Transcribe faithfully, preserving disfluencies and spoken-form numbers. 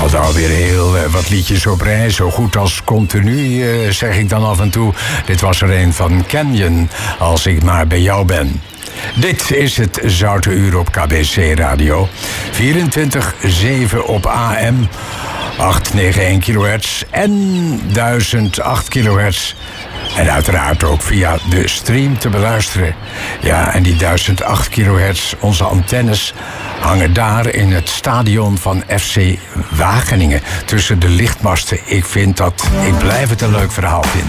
Dat alweer heel uh, wat liedjes op rij, zo goed als continu, uh, zeg ik dan af en toe. Dit was er een van Canyon, Als ik maar bij jou ben. Dit is het Zoute Uur op K B C Radio. vierentwintig zeven op A M, achthonderdeenennegentig kilohertz en duizend acht kilohertz. En uiteraard ook via de stream te beluisteren. Ja, en die duizend acht kilohertz, onze antennes, hangen daar in het stadion van F C Wageningen. Tussen de lichtmasten. Ik vind dat, ik blijf het een leuk verhaal vinden.